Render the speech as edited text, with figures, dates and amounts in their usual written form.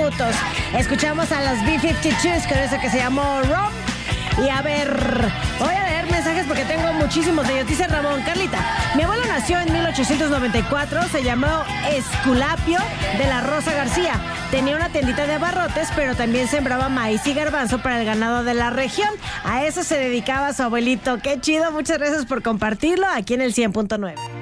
minutos. Escuchamos a los B-52s con eso que se llamó Rom. Y a ver, voy a leer mensajes porque tengo muchísimos de ellos. Dice Ramón: Carlita, mi abuelo nació en 1894, se llamó Esculapio de la Rosa García. Tenía una tiendita de abarrotes, pero también sembraba maíz y garbanzo para el ganado de la región. A eso se dedicaba su abuelito. ¡Qué chido! Muchas gracias por compartirlo aquí en el 100.9.